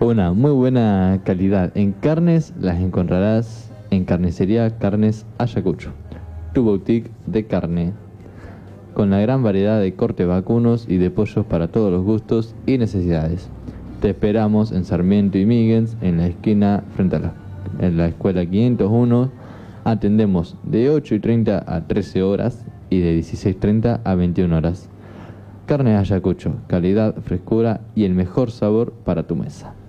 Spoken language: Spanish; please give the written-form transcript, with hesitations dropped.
Una muy buena calidad en carnes las encontrarás en Carnicería Carnes Ayacucho, tu boutique de carne, con la gran variedad de cortes vacunos y de pollos para todos los gustos y necesidades. Te esperamos en Sarmiento y Míguez, en la esquina frente a en la escuela 501. Atendemos de 8:30 a 13 horas y de 16:30 a 21 horas. Carnes Ayacucho, calidad, frescura y el mejor sabor para tu mesa.